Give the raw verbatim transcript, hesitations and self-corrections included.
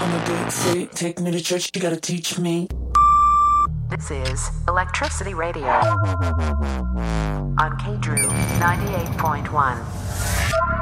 on a date, say, take me to church, you gotta teach me. This is Electricity Radio on K Drew ninety-eight point one.